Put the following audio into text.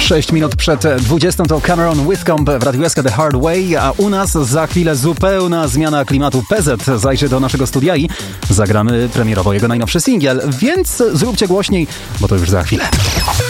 6 minut przed 20 to Cameron Whitcomb w Radiu SK The Hard Way, a u nas za chwilę zupełna zmiana klimatu. PZ zajrzy do naszego studia i zagramy premierowo jego najnowszy singiel, więc zróbcie głośniej, bo to już za chwilę.